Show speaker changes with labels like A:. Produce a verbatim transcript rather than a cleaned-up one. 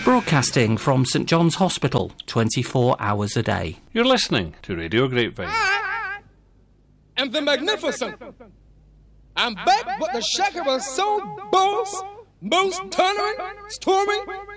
A: Broadcasting from St John's Hospital, twenty-four hours a day.
B: You're listening to Radio Grapevine.
C: I am the magnificent. I'm back, but the shaker was so boss, most thundering, storming,